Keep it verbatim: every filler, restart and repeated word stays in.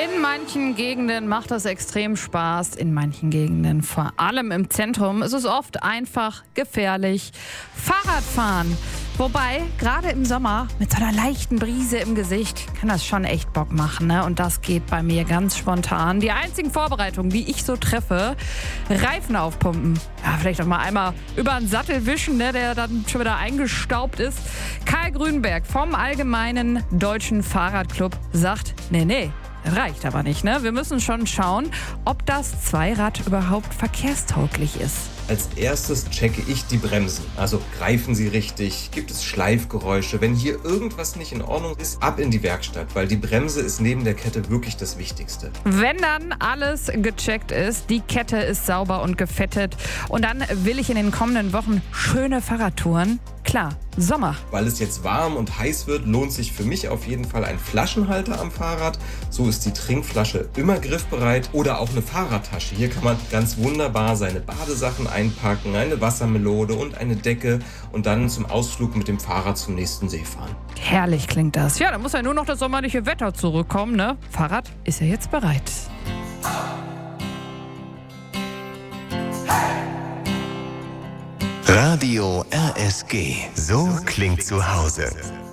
In manchen Gegenden macht das extrem Spaß, in manchen Gegenden, vor allem im Zentrum, ist es oft einfach gefährlich. Fahrradfahren. Wobei, gerade im Sommer mit so einer leichten Brise im Gesicht kann das schon echt Bock machen, ne? Und das geht bei mir ganz spontan. Die einzigen Vorbereitungen, die ich so treffe, Reifen aufpumpen. Ja, vielleicht auch mal einmal über den Sattel wischen, ne, der dann schon wieder eingestaubt ist. Karl Grünberg vom Allgemeinen Deutschen Fahrradclub sagt, nee, nee. Reicht aber nicht, ne? Wir müssen schon schauen, ob das Zweirad überhaupt verkehrstauglich ist. Als erstes checke ich die Bremsen. Also greifen sie richtig? Gibt es Schleifgeräusche? Wenn hier irgendwas nicht in Ordnung ist, ab in die Werkstatt, weil die Bremse ist neben der Kette wirklich das Wichtigste. Wenn dann alles gecheckt ist, die Kette ist sauber und gefettet und dann will ich in den kommenden Wochen schöne Fahrradtouren. Klar, Sommer. Weil es jetzt warm und heiß wird, lohnt sich für mich auf jeden Fall ein Flaschenhalter am Fahrrad. So ist die Trinkflasche immer griffbereit oder auch eine Fahrradtasche. Hier kann man ganz wunderbar seine Badesachen einpacken, eine Wassermelone und eine Decke und dann zum Ausflug mit dem Fahrrad zum nächsten See fahren. Herrlich klingt das. Ja, da muss ja nur noch das sommerliche Wetter zurückkommen, ne? Fahrrad ist ja jetzt bereit. Radio R S G. So klingt zu Hause.